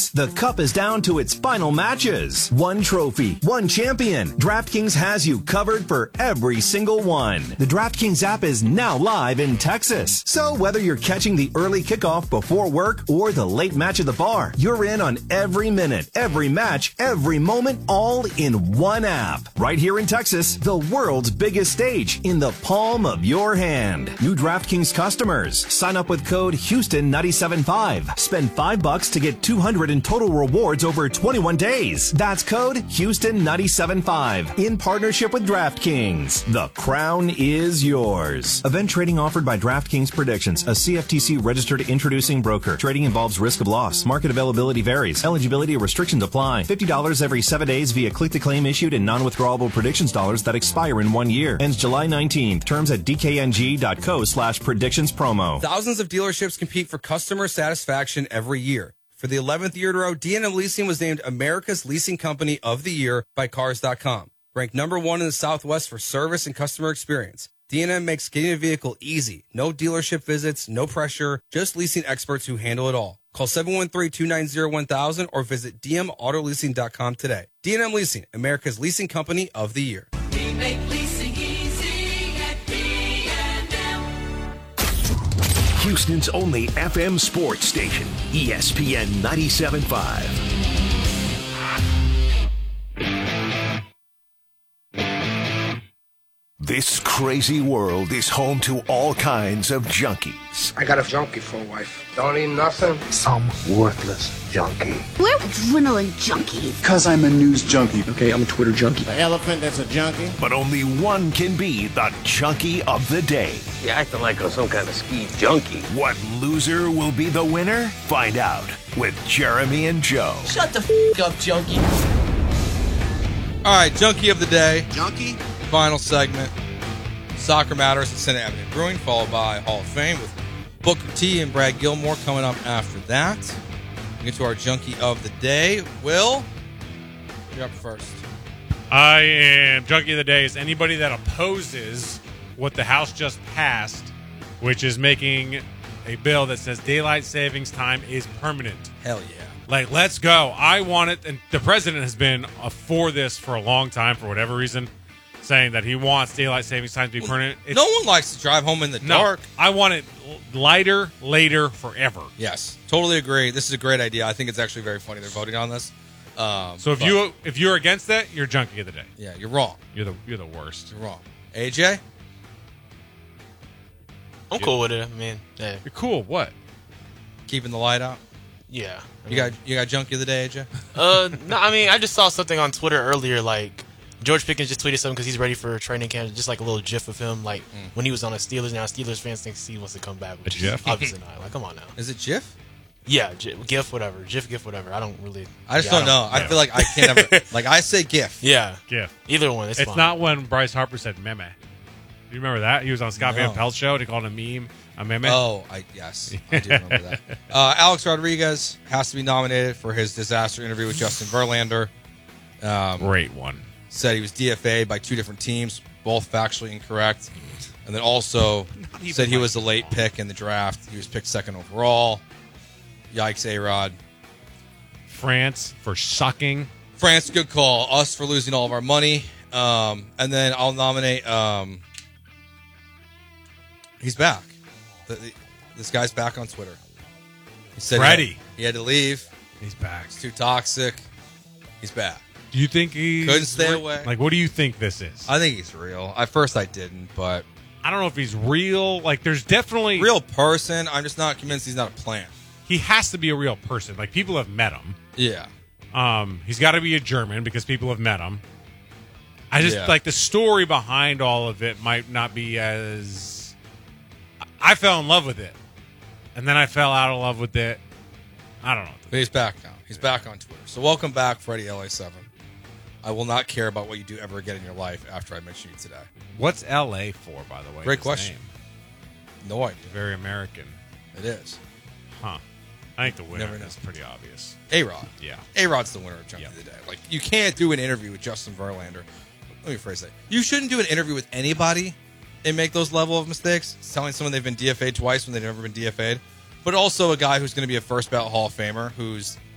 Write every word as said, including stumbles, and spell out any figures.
DraftKings, the cup is down to its final matches. One trophy, one champion. DraftKings has you covered for every single one. The DraftKings app is now live in Texas. So whether you're catching the early kickoff before work or the late match at the bar, you're in on every minute, every match, every moment, all in one app. Right here in Texas, the world's biggest stage in the palm of your hand. New DraftKings customers, sign up with code Houston nine seven five. Spend five bucks to get two hundred in total rewards over twenty-one days. That's code Houston nine seven five in partnership with DraftKings. The crown is yours. Event trading offered by DraftKings Predictions, a C F T C registered introducing broker. Trading involves risk of loss. Market availability varies. Eligibility restrictions apply. fifty dollars every seven days via click-to-claim issued in non-withdrawable predictions dollars that expire in one year. Ends July nineteenth. Terms at dkng.co slash predictions promo. Thousands of dealerships compete for customer satisfaction every year. For the eleventh year in a row, D and M Leasing was named America's Leasing Company of the Year by Cars dot com. Ranked number one in the Southwest for service and customer experience, D and M makes getting a vehicle easy. No dealership visits, no pressure, just leasing experts who handle it all. Call seven one three, two nine zero, one thousand or visit d m auto leasing dot com today. D and M Leasing, America's Leasing Company of the Year. We make leasing easy at D and M. Houston's only F M sports station, E S P N ninety-seven point five. This crazy world is home to all kinds of junkies. I got a junkie for a wife. Don't eat nothing. Some worthless junkie. We're adrenaline junkies. Because I'm a news junkie. Okay, I'm a Twitter junkie. The elephant that's a junkie. But only one can be the junkie of the day. You're acting like I'm some kind of ski junkie. What loser will be the winner? Find out with Jeremy and Joe. Shut the f*** up, junkie. All right, junkie of the day. Junkie? Final segment. Soccer Matters at Center Avenue Brewing, followed by Hall of Fame with Booker T and Brad Gilmore coming up after that. We get to our junkie of the day. Will, you're up first. I am junkie of the day is anybody that opposes what the House just passed, which is making a bill that says daylight savings time is permanent. Hell yeah. Like, let's go. I want it. And the president has been uh, for this for a long time for whatever reason, saying that he wants daylight savings time to be permanent. It's, no one likes to drive home in the no, dark. I want it lighter, later, forever. Yes, totally agree. This is a great idea. I think it's actually very funny they're voting on this. Um, so if but, you if you're against that, you're junkie of the day. Yeah, you're wrong. You're the you're the worst. You're wrong. A J? I'm you, cool with it. I mean, yeah. You're cool. What? Keeping the light out? Yeah. I you mean, got you got junkie of the day, A J? Uh, no. I mean, I just saw something on Twitter earlier, like George Pickens just tweeted something because he's ready for training camp. Just like a little GIF of him, like mm. when he was on the Steelers. Now Steelers fans think he wants to come back. A GIF? Obviously not. Like, come on now. Is it GIF? Yeah, GIF, whatever. GIF, GIF, whatever. I don't really. I just yeah, don't, I don't know. Yeah. I feel like I can't ever. Like I say GIF. Yeah, GIF. Either one. It's, it's fine. not when Bryce Harper said meme. Do you remember that? He was on Scott no. Van Pelt's show. They called it a meme. A meme. Oh, I yes, I do remember that. Uh, Alex Rodriguez has to be nominated for his disaster interview with Justin Verlander. Um, Great one. Said he was D F A'd by two different teams, both factually incorrect. And then also said he was a late pick in the draft. He was picked second overall. Yikes, A-Rod. France for sucking. France, good call. Us for losing all of our money. Um, and then I'll nominate... Um, he's back. The, the, this guy's back on Twitter. He said Freddie. He had, he had to leave. He's back. He's too toxic. He's back. Do you think he couldn't stay re- away? Like, what do you think this is? I think he's real. At first, I didn't, but I don't know if he's real. Like, there's definitely real person. I'm just not convinced he's not a plant. He has to be a real person. Like, people have met him. Yeah. Um, he's got to be a German because people have met him. I just yeah. like the story behind all of it might not be as. I fell in love with it, and then I fell out of love with it. I don't know. But he's back now. He's back on Twitter. So welcome back, Freddie L A seven. I will not care about what you do ever again in your life after I mention you today. What's L A for, by the way? Great question. Name? No idea. Very American. It is. Huh. I think the winner Never know. is pretty obvious. A-Rod. Yeah. A-Rod's the winner of Junkie yep. of the Day. Like, you can't do an interview with Justin Verlander. Let me phrase that. You shouldn't do an interview with anybody and make those level of mistakes. It's telling someone they've been D F A'd twice when they've never been D F A'd. But also a guy who's going to be a first ballot Hall of Famer who's